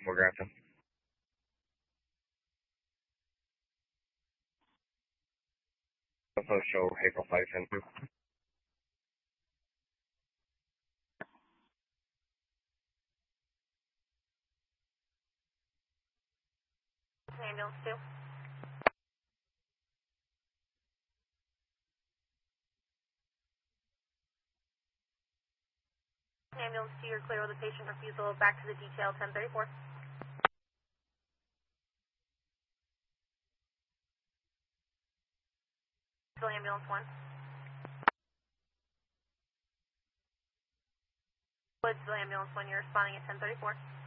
Morganton. Also show April 5 and 2. Ambulance 2. Ambulance 2, you're clear with the patient refusal. Back to the detail, 1034. Ambulance 1. Woodsville Ambulance 1, you're responding at 1034.